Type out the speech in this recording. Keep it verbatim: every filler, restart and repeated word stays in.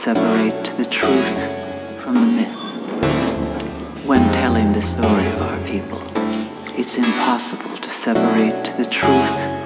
separate the truth from the myth. When telling the story of our people, it's impossible to separate the truth